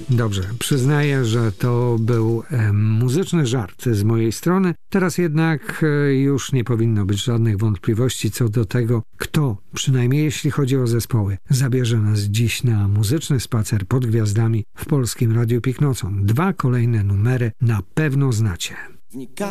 Dobrze, przyznaję, że to był muzyczny żart z mojej strony. Teraz jednak już nie powinno być żadnych wątpliwości co do tego, kto, przynajmniej jeśli chodzi o zespoły, zabierze nas dziś na muzyczny spacer pod gwiazdami w Polskim Radiu Pik Nocą. 2 kolejne numery na pewno znacie.